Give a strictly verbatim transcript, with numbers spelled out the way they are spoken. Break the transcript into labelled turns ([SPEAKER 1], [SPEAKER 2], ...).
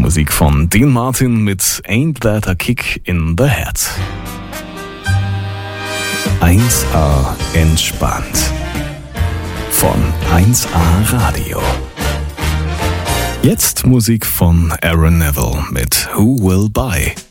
[SPEAKER 1] Musik von Dean Martin mit Ain't That a Kick in the Head. eins A entspannt. Von eins A Radio. Jetzt Musik von Aaron Neville mit Who Will Buy.